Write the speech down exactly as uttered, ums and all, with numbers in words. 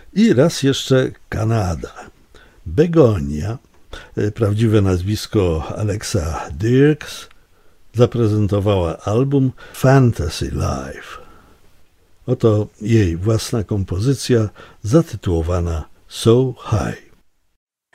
I raz jeszcze Kanada. Begonia, prawdziwe nazwisko Alexa Dirks, zaprezentowała album Fantasy Life. Oto jej własna kompozycja zatytułowana So High.